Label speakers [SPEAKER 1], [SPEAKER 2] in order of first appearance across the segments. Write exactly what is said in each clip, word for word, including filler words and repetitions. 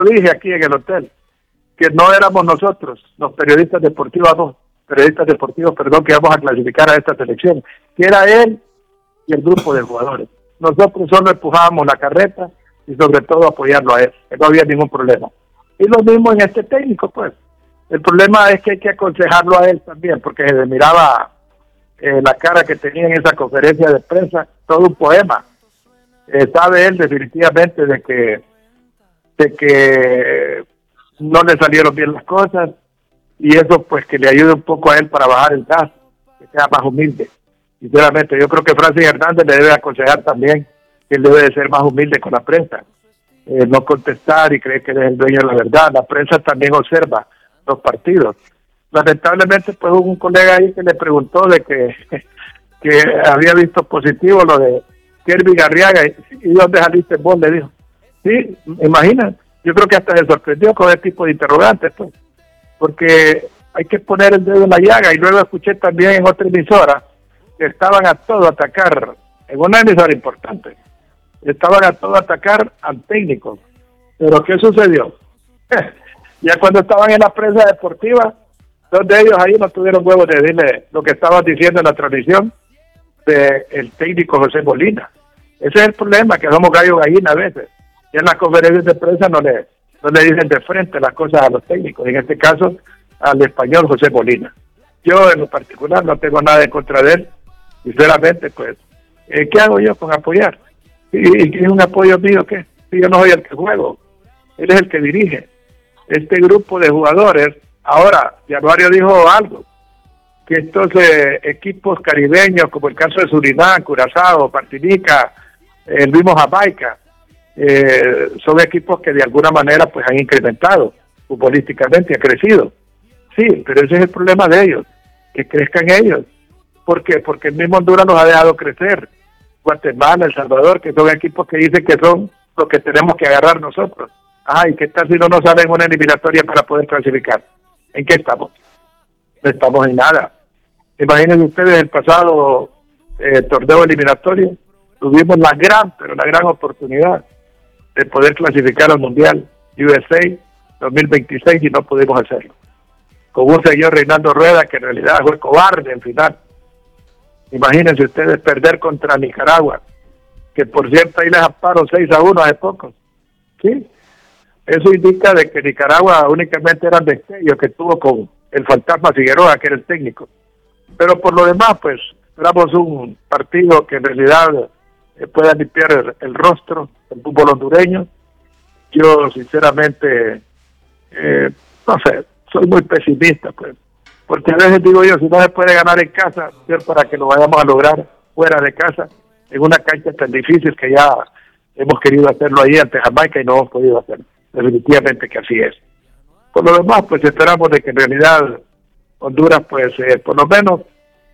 [SPEAKER 1] dije aquí en el hotel, que no éramos nosotros, los periodistas deportivos, no, periodistas deportivos, perdón, que íbamos a clasificar a esta selección, que era él y el grupo de jugadores. Nosotros solo empujábamos la carreta y sobre todo apoyarlo a él, que no había ningún problema. Y lo mismo en este técnico, pues. El problema es que hay que aconsejarlo a él también, porque se miraba eh, la cara que tenía en esa conferencia de prensa, todo un poema. Eh, sabe él definitivamente de que, de que no le salieron bien las cosas, y eso pues que le ayude un poco a él para bajar el gas, que sea más humilde. Sinceramente, yo creo que Francis Hernández le debe aconsejar también que él debe de ser más humilde con la prensa, eh, no contestar y creer que él es el dueño de la verdad. La prensa también observa los partidos. Lamentablemente, pues hubo un colega ahí que le preguntó de que, que había visto positivo lo de Kelvin Arriaga, y, y ¿dónde saliste vos? Le dijo. Sí, imagina, yo creo que hasta se sorprendió con ese tipo de interrogantes, pues, porque hay que poner el dedo en la llaga. Y luego escuché también en otra emisora que estaban a todo atacar, en una emisora importante, estaban a todo atacar al técnico. Pero ¿qué sucedió? Ya cuando estaban en la prensa deportiva, dos de ellos ahí no tuvieron huevos de decirle lo que estaban diciendo en la transmisión del técnico José Molina. Ese es el problema, que somos gallo gallina a veces. Y en las conferencias de prensa no le, no le dicen de frente las cosas a los técnicos, en este caso al español José Molina. Yo en lo particular no tengo nada en contra de él, sinceramente, pues, eh, ¿qué hago yo con apoyar? ¿Y, y es un apoyo mío qué? Si yo no soy el que juego, él es el que dirige este grupo de jugadores. Ahora, Januario dijo algo, que estos eh, equipos caribeños, como el caso de Surinam, Curazao, Martinica, el mismo Jamaica, eh, son equipos que de alguna manera pues han incrementado futbolísticamente, ha crecido. Sí, pero ese es el problema de ellos, que crezcan ellos. ¿Por qué? Porque el mismo Honduras nos ha dejado crecer. Guatemala, El Salvador, que son equipos que dicen que son los que tenemos que agarrar nosotros. Ay, ¿qué tal si no nos sale en una eliminatoria para poder clasificar? ¿En qué estamos? No estamos en nada. Imaginen ustedes el pasado eh, torneo eliminatorio, tuvimos la gran, pero la gran oportunidad de poder clasificar al Mundial U S A dos mil veintiséis y no pudimos hacerlo. Con un señor Reinaldo Rueda que en realidad fue cobarde en final. Imagínense ustedes perder contra Nicaragua, que por cierto ahí les amparon seis a uno hace poco. ¿Sí? Eso indica de que Nicaragua únicamente eran destellos que tuvo con el fantasma Figueroa, que era el técnico. Pero por lo demás, pues, éramos un partido que en realidad eh, pueda limpiar el, el rostro del fútbol hondureño. Yo, sinceramente, eh, no sé, soy muy pesimista, pues, porque a veces digo yo, si no se puede ganar en casa, ¿sí? Para que lo vayamos a lograr fuera de casa, en una cancha tan difícil que ya hemos querido hacerlo ahí ante Jamaica y no hemos podido hacerlo. Definitivamente que así es. Por lo demás, pues esperamos de que en realidad Honduras, pues, eh, por lo menos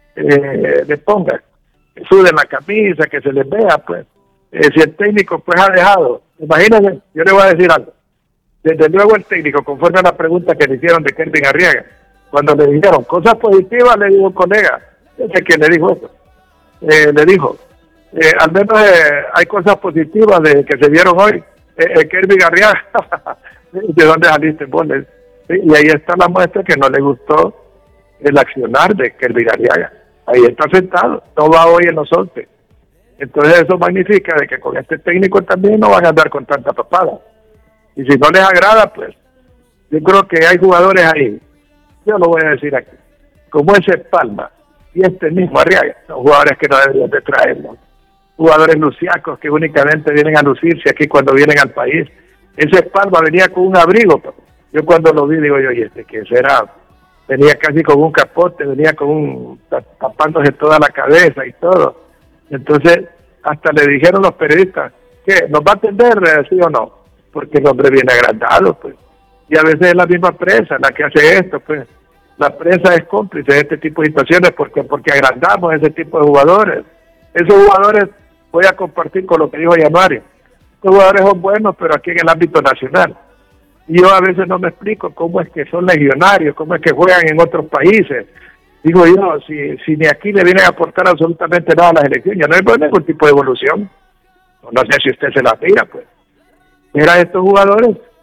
[SPEAKER 1] eh, le ponga, que suden la camisa, que se les vea, pues. Eh, si el técnico, pues, ha dejado, imagínense, yo le voy a decir algo. Desde luego el técnico, conforme a la pregunta que le hicieron de Kelvin Arriaga, cuando le dijeron cosas positivas, le dijo un colega, ese que le dijo eso, eh, le dijo, eh, al menos eh, hay cosas positivas de que se vieron hoy. Eh, Kelvin Arriaga, ¿de dónde saliste vos? Y ahí está la muestra que no le gustó el accionar de Kelvin Arriaga. Ahí está sentado, no va hoy en los once. Entonces eso magnifica de que con este técnico también no van a andar con tanta papada. Y si no les agrada, pues, yo creo que hay jugadores ahí, yo lo voy a decir aquí, como ese Palma y este mismo Arriaga, son jugadores que no deberían de traerlos. Jugadores luciacos que únicamente vienen a lucirse aquí cuando vienen al país. Ese Palma venía con un abrigo. Yo cuando lo vi digo yo, oye, este que será, venía casi con un capote, venía con un, tapándose toda la cabeza y todo. Entonces, hasta le dijeron los periodistas, ¿qué? ¿Nos va a atender, sí o no? Porque el hombre viene agrandado, pues. Y a veces es la misma prensa la que hace esto, pues. La prensa es cómplice de este tipo de situaciones porque, porque agrandamos ese tipo de jugadores. Esos jugadores, voy a compartir con lo que dijo Januario, estos jugadores son buenos, pero aquí en el ámbito nacional. Y yo a veces no me explico cómo es que son legionarios, cómo es que juegan en otros países. Digo yo, si, si ni aquí le vienen a aportar absolutamente nada a la selección, ya no hay ningún tipo de evolución. No sé si usted se la mira, pues. Mira estos jugadores,